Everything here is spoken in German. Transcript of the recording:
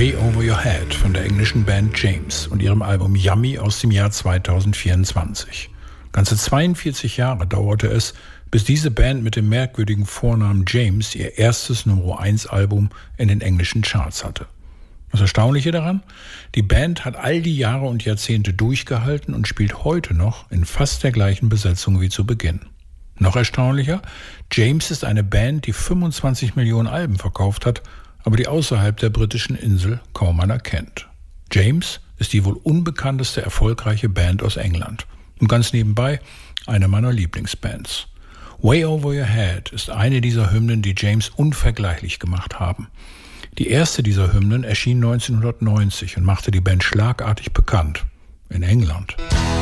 Way Over Your Head von der englischen Band James und ihrem Album Yummy aus dem Jahr 2024. Ganze 42 Jahre dauerte es, bis diese Band mit dem merkwürdigen Vornamen James ihr erstes Nummer-1-Album in den englischen Charts hatte. Das Erstaunliche daran? Die Band hat all die Jahre und Jahrzehnte durchgehalten und spielt heute noch in fast der gleichen Besetzung wie zu Beginn. Noch erstaunlicher, James ist eine Band, die 25 Millionen Alben verkauft hat, aber die außerhalb der britischen Insel kaum einer kennt. James ist die wohl unbekannteste erfolgreiche Band aus England. Und ganz nebenbei eine meiner Lieblingsbands. Way Over Your Head ist eine dieser Hymnen, die James unvergleichlich gemacht haben. Die erste dieser Hymnen erschien 1990 und machte die Band schlagartig bekannt in England.